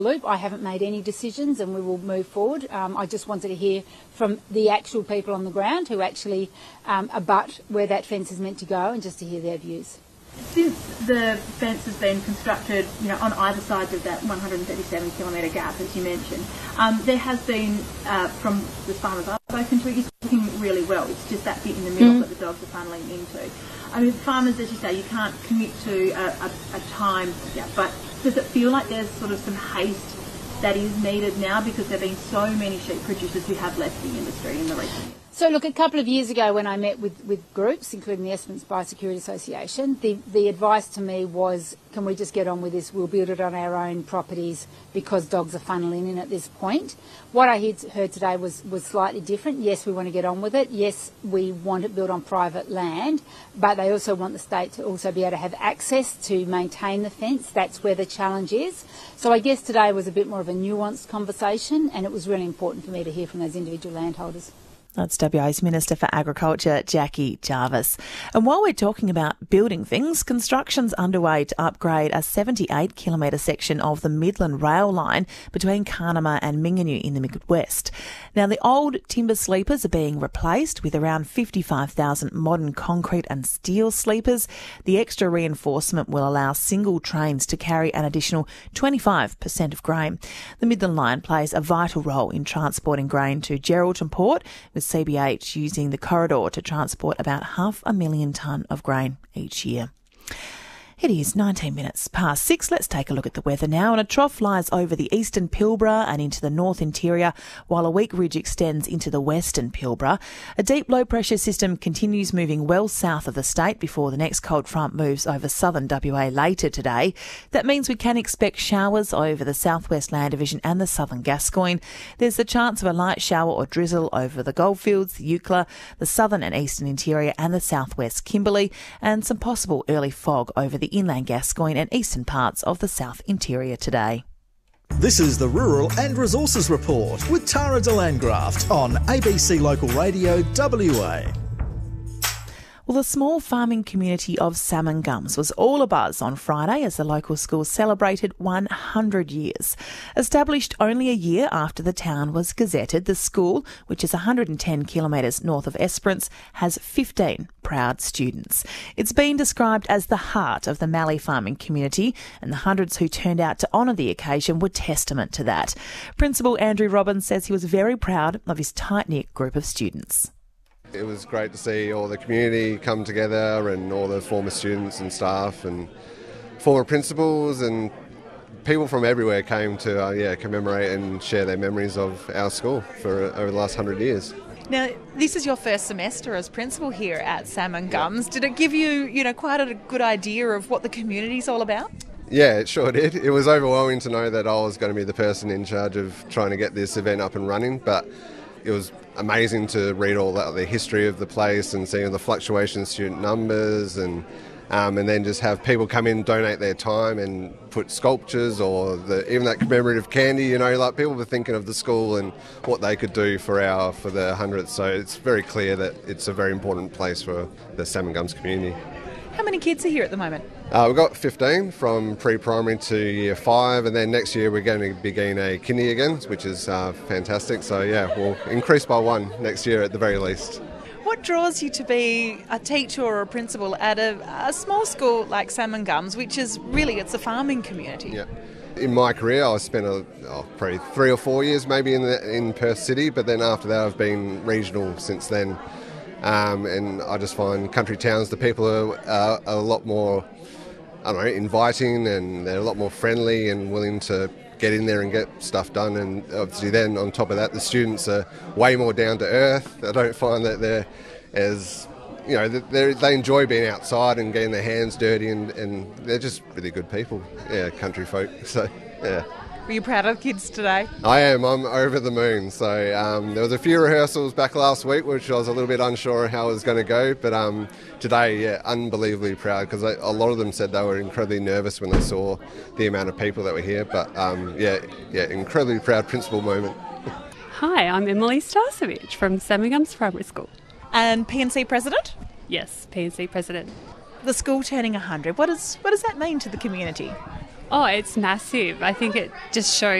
loop. I haven't made any decisions and we will move forward. I just wanted to hear from the actual people on the ground who actually abut where that fence is meant to go, and just to hear their views. Since the fence has been constructed, on either side of that 137 kilometre gap, as you mentioned, there has been, from the farmers I've spoken to, it's working really well. It's just that bit in the middle that the dogs are funneling into. I mean, farmers, as you say, you can't commit to a time, but does it feel like there's sort of some haste that is needed now, because there have been so many sheep producers who have left the industry in the recent years? So look, a couple of years ago when I met with groups, including the Esperance Biosecurity Association, the advice to me was, can we just get on with this? We'll build it on our own properties because dogs are funneling in at this point. What I heard today was slightly different. Yes, we want to get on with it. Yes, we want it built on private land, but they also want the state to also be able to have access to maintain the fence. That's where the challenge is. So I guess today was a bit more of a nuanced conversation, and it was really important for me to hear from those individual landholders. That's WA's Minister for Agriculture, Jackie Jarvis. And while we're talking about building things, construction's underway to upgrade a 78-kilometre section of the Midland rail line between Carnama and Mingenew in the Midwest. Now, the old timber sleepers are being replaced with around 55,000 modern concrete and steel sleepers. The extra reinforcement will allow single trains to carry an additional 25% of grain. The Midland line plays a vital role in transporting grain to Geraldton Port, with CBH using the corridor to transport about 500,000 tonne of grain each year. It is 19 minutes past 6. Let's take a look at the weather now. And a trough lies over the eastern Pilbara and into the north interior, while a weak ridge extends into the western Pilbara. A deep low pressure system continues moving well south of the state before the next cold front moves over southern WA later today. That means we can expect showers over the southwest Land Division and the southern Gascoyne. There's the chance of a light shower or drizzle over the Goldfields, the Eucla, the southern and eastern interior and the southwest Kimberley, and some possible early fog over the inland Gascoyne and eastern parts of the south interior today. This is the Rural and Resources Report with Tara de Landgraft on ABC Local Radio WA. Well, the small farming community of Salmon Gums was all abuzz on Friday as the local school celebrated 100 years. Established only a year after the town was gazetted, the school, which is 110 kilometres north of Esperance, has 15 proud students. It's been described as the heart of the Mallee farming community, and the hundreds who turned out to honour the occasion were testament to that. Principal Andrew Robbins says he was very proud of his tight-knit group of students. It was great to see all the community come together and all the former students and staff and former principals and people from everywhere came to commemorate and share their memories of our school for over the last 100 years. Now, this is your first semester as principal here at Salmon Gums. Did it give you, quite a good idea of what the community's all about? Yeah, it sure did. It was overwhelming to know that I was going to be the person in charge of trying to get this event up and running, but it was amazing to read all the history of the place and see the fluctuation in student numbers and then just have people come in, donate their time and put sculptures or even that commemorative candy, like people were thinking of the school and what they could do for the 100th. So it's very clear that it's a very important place for the Salmon Gums community. How many kids are here at the moment? We've got 15 from pre-primary to year 5, and then next year we're going to begin a kindy again, which is fantastic. So yeah, we'll increase by 1 next year at the very least. What draws you to be a teacher or a principal at a small school like Salmon Gums, which is really, it's a farming community? Yeah. In my career, I spent probably 3 or 4 years maybe in Perth City, but then after that I've been regional since then. And I just find country towns, the people are a lot more, inviting, and they're a lot more friendly and willing to get in there and get stuff done. And obviously then on top of that, the students are way more down to earth. I don't find that they're as, they enjoy being outside and getting their hands dirty, and they're just really good people, country folk. So, yeah. Were you proud of the kids today? I am. I'm over the moon. So there was a few rehearsals back last week, which I was a little bit unsure how it was going to go. But today, unbelievably proud, because a lot of them said they were incredibly nervous when they saw the amount of people that were here. But incredibly proud principal moment. Hi, I'm Emily Starcevich from Salmon Gums Primary School. And PNC President? Yes, PNC President. The school turning 100, what does that mean to the community? Oh, it's massive. I think it just shows